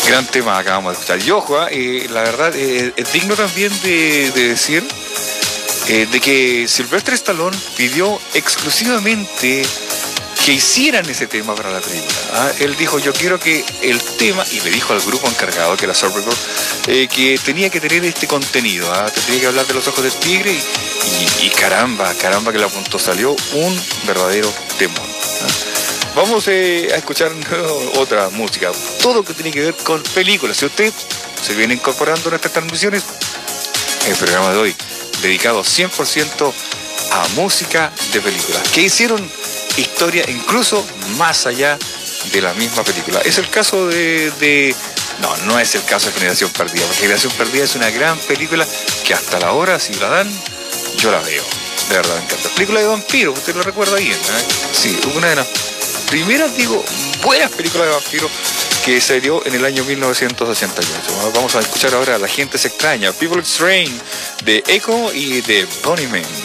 Gran tema acabamos de escuchar. Y ojo, la verdad, es digno también de decir de que Sylvester Stallone pidió exclusivamente que hicieran ese tema para la película. Él dijo, yo quiero que el tema, y le dijo al grupo encargado, que era Soul Record, que tenía que tener este contenido, tenía que hablar de los ojos del tigre, y caramba que le apuntó, salió un verdadero temón. Vamos a escuchar otra música, todo lo que tiene que ver con películas. Si usted se viene incorporando a nuestras transmisiones, el programa de hoy dedicado 100% a música de películas, que hicieron historia incluso más allá de la misma película. Es el caso no es el caso de Generación Perdida, porque Generación Perdida es una gran película que hasta la hora, si la dan, yo la veo. De verdad me encanta. Película de vampiros, usted lo recuerda bien, Sí, una de las primeras, buenas películas de vampiros que se dio en el año 1988. Vamos a escuchar ahora La gente se extraña, People Strange, de Echo y de Bunnymen.